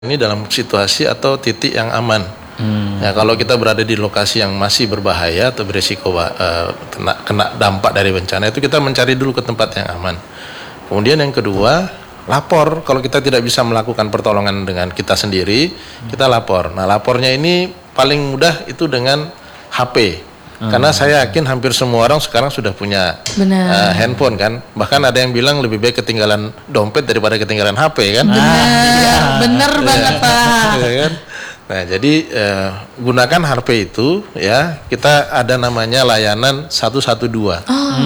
ini dalam situasi atau titik yang aman. Ya, kalau kita berada di lokasi yang masih berbahaya atau berisiko kena dampak dari bencana, itu kita mencari dulu ke tempat yang aman. Kemudian yang kedua, lapor. Kalau kita tidak bisa melakukan pertolongan dengan kita sendiri, kita lapor. Nah, lapornya ini paling mudah itu dengan HP. Karena saya yakin hampir semua orang sekarang sudah punya handphone kan. Bahkan ada yang bilang lebih baik ketinggalan dompet daripada ketinggalan HP kan. Bener banget Pak. Ya kan? Nah, jadi gunakan HP itu ya. Kita ada namanya layanan 112.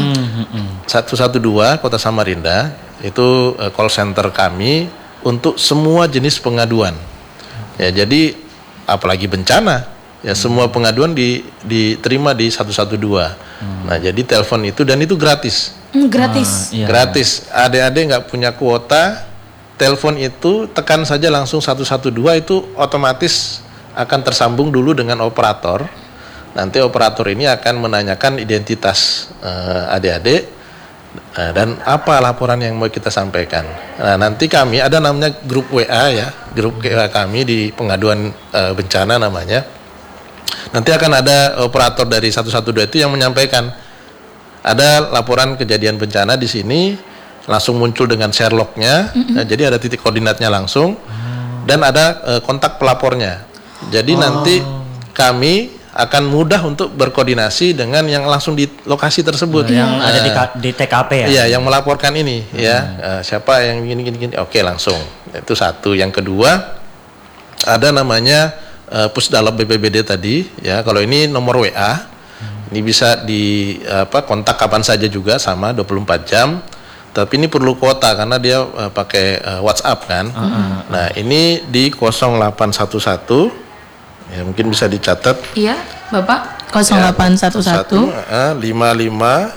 112 Kota Samarinda itu call center kami untuk semua jenis pengaduan. Ya, jadi apalagi bencana. Ya, semua pengaduan diterima di 112. Nah, jadi telepon itu dan itu gratis. Gratis. Gratis. Adik-adik nggak punya kuota, telepon itu tekan saja langsung 112, itu otomatis akan tersambung dulu dengan operator. Nanti operator ini akan menanyakan identitas adik-adik dan apa laporan yang mau kita sampaikan. Nah, nanti kami ada namanya grup WA ya, grup WA kami di pengaduan bencana namanya. Nanti akan ada operator dari 112 itu yang menyampaikan ada laporan kejadian bencana di sini, langsung muncul dengan share log-nya. Nah, jadi ada titik koordinatnya langsung dan ada kontak pelapornya. Jadi nanti kami akan mudah untuk berkoordinasi dengan yang langsung di lokasi tersebut. Yang ada di TKP ya? Iya, yang melaporkan ini ya. Siapa yang gini. Oke, langsung. Itu satu. Yang kedua, ada namanya Pusdalab BPBD tadi ya. Kalau ini nomor WA. Ini bisa di kontak kapan saja juga, sama 24 jam. Tapi ini perlu kuota karena dia pakai WhatsApp kan. Nah, ini di 0811 ya, mungkin bisa dicatat. Iya, Bapak. 0811 55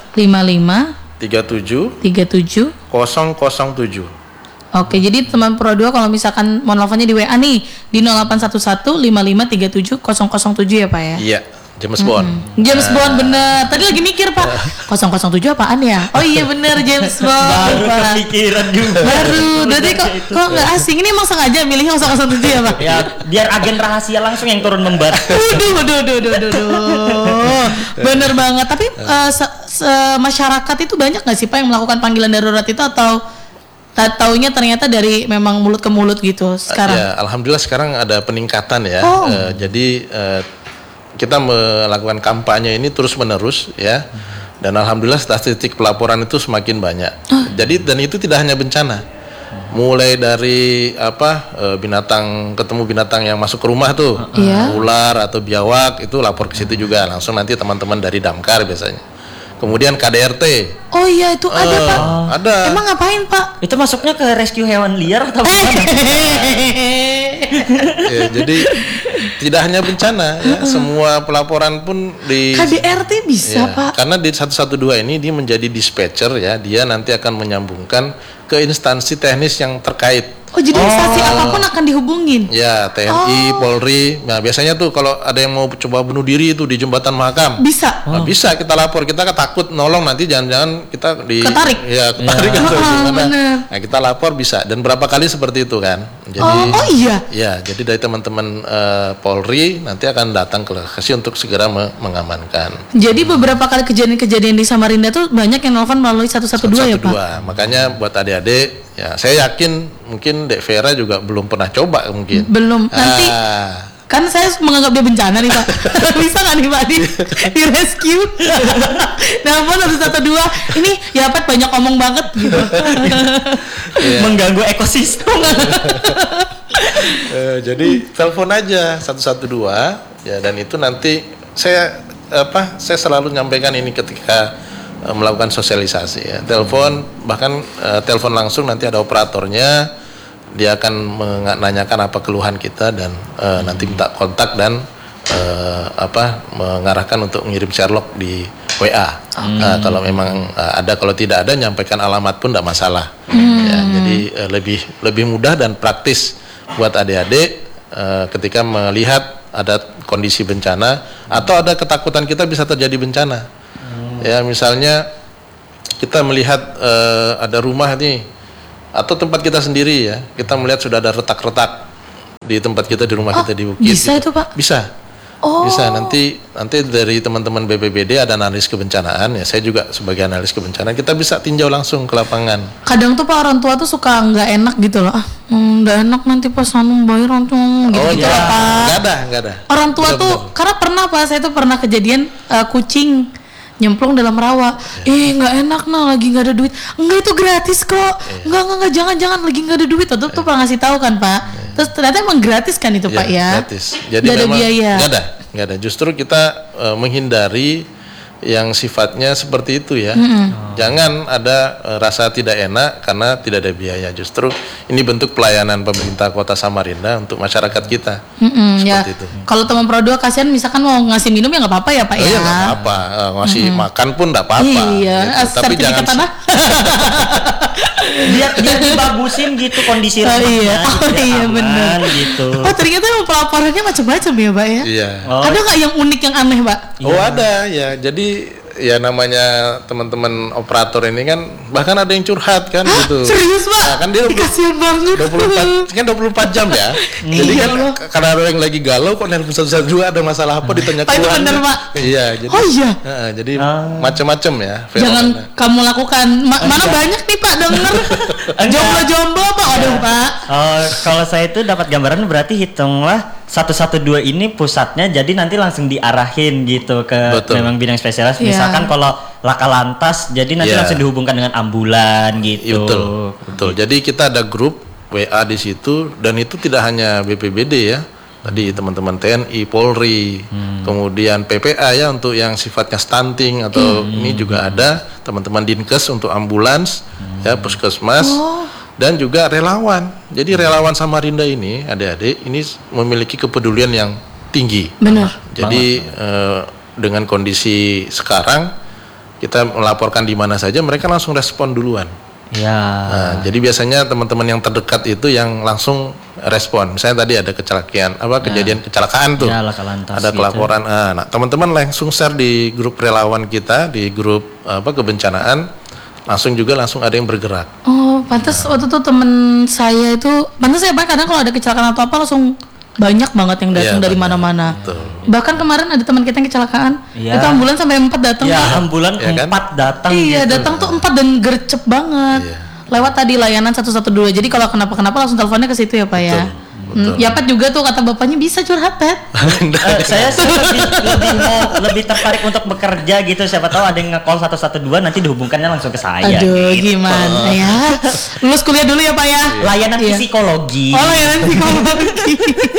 37 007. Oke, jadi teman Pro 2 kalau misalkan mau nelfonnya di WA nih di 0811 55 37 007 ya Pak ya? Iya, James Bond. James Bond bener. Tadi lagi mikir Pak, 007 apaan ya? Oh iya bener, James Bond. Baru kepikiran juga. Baru. Jadi kok nggak asing? Ini emang sengaja milihnya 007 ya Pak? Ya, biar agen rahasia langsung yang turun membantu. Bener banget. Tapi masyarakat itu banyak nggak sih Pak yang melakukan panggilan darurat itu, atau taunya ternyata dari memang mulut ke mulut gitu sekarang? Ya, alhamdulillah sekarang ada peningkatan ya. Jadi kita melakukan kampanye ini terus menerus ya. Dan alhamdulillah statistik pelaporan itu semakin banyak. Jadi dan itu tidak hanya bencana. Mulai dari ketemu binatang yang masuk ke rumah tuh, ular atau biawak, itu lapor ke situ juga. Langsung nanti teman-teman dari Damkar biasanya. Kemudian KDRT. Oh iya, itu ada Pak. Ada. Emang ngapain Pak? Itu masuknya ke rescue hewan liar atau gimana? Ya, jadi tidak hanya bencana ya, semua pelaporan pun di KDRT bisa Pak. Karena di 112 ini dia menjadi dispatcher ya, dia nanti akan menyambungkan ke instansi teknis yang terkait. Oh, jadi instansi apapun akan dihubungin? Ya, TNI, Polri. Nah, biasanya tuh kalau ada yang mau coba bunuh diri itu di jembatan Mahakam. Bisa? Nah, bisa kita lapor. Kita takut nolong, nanti jangan-jangan kita ketarik? Ya, ketarik atau gimana. Nah, kita lapor bisa. Dan berapa kali seperti itu kan. Jadi, iya? Ya, jadi dari teman-teman Polri nanti akan datang ke lokasi untuk segera mengamankan. Jadi beberapa kali kejadian-kejadian di Samarinda tuh banyak yang nelfon melalui 112 ya Pak? Makanya buat adik-adik, ya saya yakin mungkin Dek Vera juga belum pernah coba mungkin. Belum. Nanti kan saya menganggap dia bencana nih Pak. Bisa nggak nih Pak di rescue? Namun 112 ini ya Pak banyak omong banget gitu. Mengganggu ekosistem. Jadi telepon aja 112 ya, dan itu nanti saya selalu menyampaikan ini ketika melakukan sosialisasi ya. Telepon, bahkan telepon langsung, nanti ada operatornya, dia akan menanyakan apa keluhan kita dan nanti minta kontak dan mengarahkan untuk mengirim Sherlock di WA. Kalau memang ada, kalau tidak ada nyampaikan alamat pun tidak masalah. Ya, jadi lebih mudah dan praktis buat adik-adik ketika melihat ada kondisi bencana atau ada ketakutan kita bisa terjadi bencana. Ya, misalnya kita melihat ada rumah nih atau tempat kita sendiri ya, kita melihat sudah ada retak-retak di tempat kita, di rumah kita di Bukit. bisa itu, Pak? Bisa. Oh. Bisa, nanti dari teman-teman BPBD ada analis kebencanaan ya, saya juga sebagai analis kebencanaan, kita bisa tinjau langsung ke lapangan. Kadang tuh Pak orang tua tuh suka nggak enak gitu loh. Nggak enak nanti pas bayar gitu gitu iya. Pak. Nggak ada. Orang tua Betul, tuh betul. karena pernah Pak, saya tuh pernah kejadian kucing nyemplung dalam rawa. Nggak enak lagi nggak ada duit. Enggak, itu gratis kok. Enggak, jangan lagi nggak ada duit. Tuh Pak ngasih tahu kan Pak. Terus ternyata emang gratis kan itu Pak ya. Gratis. Jadi nggak ada memang biaya. Nggak ada. Justru kita menghindari yang sifatnya seperti itu ya. Jangan ada rasa tidak enak karena tidak ada biaya. Justru ini bentuk pelayanan pemerintah Kota Samarinda untuk masyarakat kita. Seperti itu. Kalau teman Pro 2 kasihan misalkan mau ngasih minum ya nggak apa-apa ya Pak ya. Iya nggak apa-apa, ngasih makan pun nggak apa-apa. Iya, gitu. Tapi jangan tanah. Biar dibagusin gitu kondisi Oh, rumahnya. iya. Oh, biar iya, aman bener. gitu. Oh ternyata emang pelaporannya macam-macam ya Pak ya. Iya. Oh. Ada nggak yang unik yang aneh Pak? Oh ada ya. Jadi ya namanya teman-teman operator ini kan bahkan ada yang curhat kan gitu. Serius Pak? Nah, kan dia Kasihan banget. 24 kan 24 jam ya. Jadi kan karena ada yang lagi galau kok nelpon 112 ada masalah apa ditanya Pak, itu keluarga. bener, Pak. Iya, jadi Oh iya. jadi macam-macam ya Jangan fenomena. kamu lakukan. Mana banyak nih Pak denger jomblo-jomblo Pak. Aduh Pak. Oh, kalau saya itu dapat gambaran berarti hitunglah 112 ini pusatnya, jadi nanti langsung diarahin gitu ke Betul. memang bidang spesialis. Iya. Misalkan kalau laka lantas, jadi nanti Iya. langsung dihubungkan dengan ambulan Iya, gitu. betul. Jadi kita ada grup WA di situ dan itu tidak hanya BPBD ya. Tadi teman-teman TNI, Polri, kemudian PPA ya untuk yang sifatnya stunting atau ini juga ada teman-teman Dinkes untuk ambulans, ya puskesmas. Dan juga relawan. Jadi relawan Samarinda ini, adik-adik, ini memiliki kepedulian yang tinggi. Benar. Jadi dengan kondisi sekarang kita melaporkan di mana saja, mereka langsung respon duluan. Ya. Nah, jadi biasanya teman-teman yang terdekat itu yang langsung respon. Misalnya tadi ada kejadian kecelakaan tuh. Ya, laka lantas Ada gitu. pelaporan. Nah, teman-teman langsung share di grup relawan kita, di grup kebencanaan. Langsung ada yang bergerak. Oh, pantas waktu itu temen saya itu, pantas ya Pak, kadang kalau ada kecelakaan atau apa langsung banyak banget yang datang Iya, dari banyak. mana-mana. Betul. Bahkan kemarin ada teman kita yang kecelakaan, Iya. itu ambulans sampai 4 datang. Ya, Pak. ambulan Ya kan? 4 datang Iya, gitu. datang tuh 4 dan gercep banget. Iya. Lewat tadi layanan 112. Jadi kalau kenapa-kenapa langsung teleponnya ke situ ya Pak ya. Betul. Ya Pat juga tuh kata bapaknya bisa curhat Pat. Saya sih lebih tertarik untuk bekerja gitu. Siapa tahu ada yang nge-call 112 nanti dihubungkannya langsung ke saya. Aduh, gitu. gimana ya? Lulus kuliah dulu ya Pak ya. Layanan Iya. psikologi. Oh, layanan psikologi.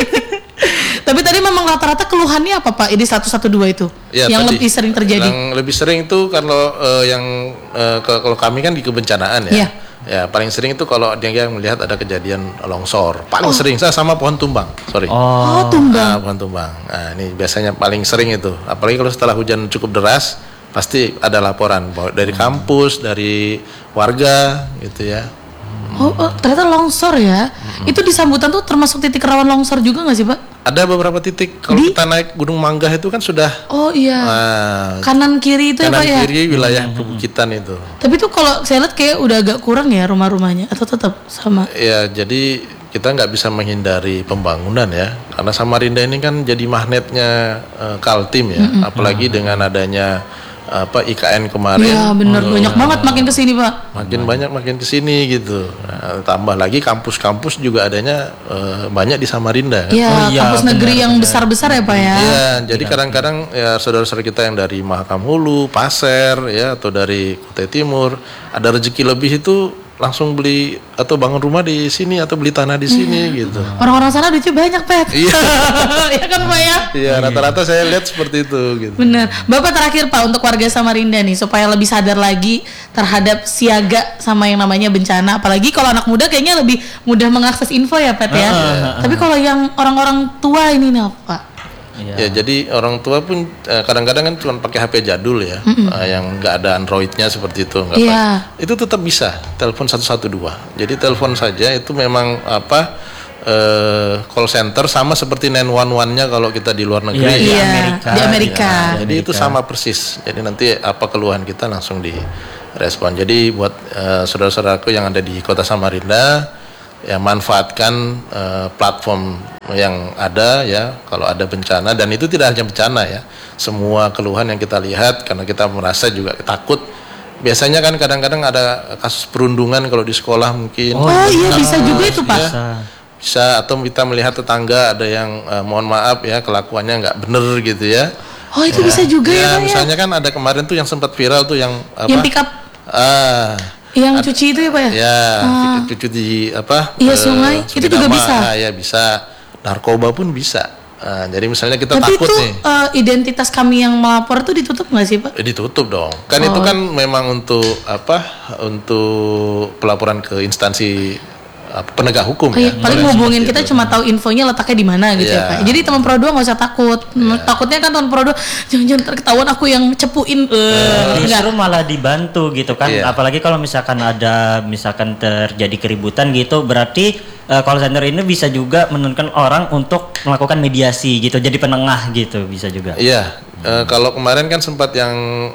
Tapi tadi memang rata-rata keluhannya apa Pak? Ini 112 itu Ya, yang tadi, lebih sering terjadi. Yang lebih sering itu kalau kalau kami kan di kebencanaan ya. Iya. Ya paling sering itu kalau dia melihat ada kejadian longsor. Paling sering saya sama pohon tumbang. Sorry. Oh, tumbang. Pohon tumbang. Nah, ini biasanya paling sering itu. Apalagi kalau setelah hujan cukup deras, pasti ada laporan dari kampus, dari warga gitu ya. Oh, ternyata longsor ya. Itu di Sambutan tuh termasuk titik rawan longsor juga nggak sih Pak? Ada beberapa titik kalau kita naik Gunung Manggah itu kan sudah Oh iya. Kanan kiri itu ya kanan Pak ya. kiri wilayah perbukitan itu. Tapi tuh kalau saya lihat kayak udah agak kurang ya rumah-rumahnya atau tetap sama. Ya jadi kita nggak bisa menghindari pembangunan ya, karena Samarinda ini kan jadi magnetnya Kaltim ya, apalagi dengan adanya IKN kemarin. Iya benar, banyak banget makin kesini Pak. Makin banyak makin kesini gitu. Nah, tambah lagi kampus-kampus juga adanya banyak di Samarinda. Iya, Oh, iya, kampus negeri yang besar-besar ya Pak ya. Iya, jadi kadang-kadang ya saudara-saudara kita yang dari Mahakam Hulu, Pasir ya atau dari Kutai Timur ada rezeki lebih itu langsung beli atau bangun rumah di sini atau beli tanah di sini gitu. Orang-orang sana duitnya banyak Pet. Iya. Iya kan Pak ya? Iya, rata-rata saya lihat seperti itu gitu. Bener. Bapak terakhir Pak untuk warga Samarinda nih supaya lebih sadar lagi terhadap siaga sama yang namanya bencana. Apalagi kalau anak muda kayaknya lebih mudah mengakses info ya Pet ya. Tapi kalau yang orang-orang tua ini nih Pak. Ya jadi orang tua pun kadang-kadang kan cuma pakai HP jadul ya, yang nggak ada Androidnya seperti itu, nggak Iya. itu tetap bisa telepon 112. Jadi telepon saja itu memang call center sama seperti 911-nya kalau kita di luar negeri. Iya, Iya, Amerika. di Amerika. Nah, jadi itu sama persis. Jadi nanti apa keluhan kita langsung direspon. Jadi buat saudara-saudaraku yang ada di Kota Samarinda, ya manfaatkan platform yang ada ya kalau ada bencana, dan itu tidak hanya bencana ya, semua keluhan yang kita lihat karena kita merasa juga takut. Biasanya kan kadang-kadang ada kasus perundungan kalau di sekolah mungkin. Oh iya bisa juga itu Pak. Ya, bisa, atau kita melihat tetangga ada yang mohon maaf ya kelakuannya nggak bener gitu ya. Oh itu bisa juga ya Pak ya. Misalnya kan ada kemarin tuh yang sempat viral tuh yang apa? Yang pick up. Yang cuci itu ya Pak ya? Ya, cuci di apa? Iya sungai. Itu juga bisa. Ya bisa. Narkoba pun bisa. Jadi misalnya kita Tapi takut itu, nih. identitas kami yang melapor itu ditutup nggak sih Pak? Ditutup dong. Kan itu kan memang untuk apa? Untuk pelaporan ke instansi penegak hukum ya. Paling hubungin kita cuma tahu infonya letaknya di mana gitu ya Pak. Jadi teman Pro 2 nggak usah takut. Takutnya kan teman Pro 2 jangan ketahuan aku yang cepuin. Justru malah dibantu gitu kan. Apalagi kalau misalkan terjadi keributan gitu, berarti call center ini bisa juga menentukan orang untuk melakukan mediasi gitu, jadi penengah gitu bisa juga. Iya. Kalau kemarin kan sempat yang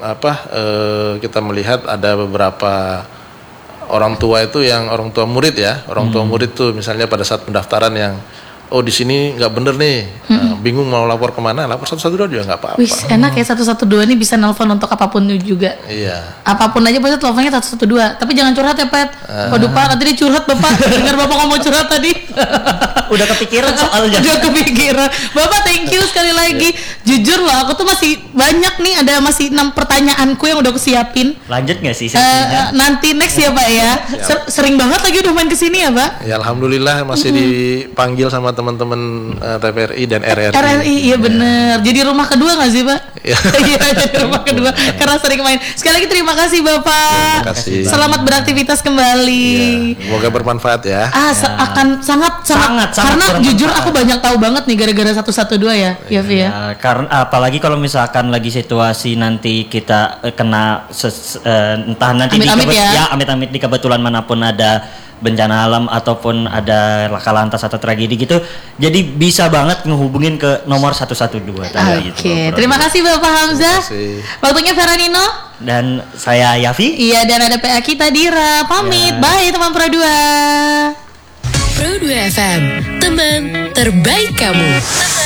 kita melihat ada beberapa orang tua itu yang orang tua murid ya, orang tua murid tuh misalnya pada saat pendaftaran yang di sini nggak bener nih, bingung mau lapor kemana, lapor 112 juga nggak apa-apa. Wih enak ya 112 ini bisa nelpon untuk apapun juga. Iya. Apapun aja bisa teleponnya 112. Tapi jangan curhat ya Pet. Waduh Pak, nanti dia curhat Bapak. Dengar Bapak ngomong curhat tadi. Udah kepikiran soalnya. Udah kepikiran. Bapak thank you sekali lagi. Jujur loh, aku tuh masih banyak nih, ada masih 6 pertanyaanku yang udah aku siapin. Lanjut nggak sih sesinya? Nanti next ya Pak ya. Sering banget lagi udah main kesini ya Pak. Ya alhamdulillah masih dipanggil sama teman-teman TVRI dan RRI. RRI iya bener. Jadi rumah kedua nggak sih Pak? Iya jadi rumah kedua karena sering main. Sekali lagi terima kasih Bapak. Terima kasih. Selamat beraktivitas kembali. Semoga bermanfaat ya. Akan sangat karena jujur aku banyak tahu banget nih gara-gara 112 ya, Yafi ya. Karena apalagi kalau misalkan lagi situasi nanti kita kena entah nanti amit-amit di kebetulan manapun ada bencana alam ataupun ada laka lantas atau tragedi gitu, jadi bisa banget ngehubungin ke nomor 112 tadi. Oke, terima kasih Bapak Hamzah. Waktunya Feranino dan saya Yafi. Iya, dan ada PA kita Dira. Pamit, bye teman Pro 2. Pro 2 FM, teman terbaik kamu.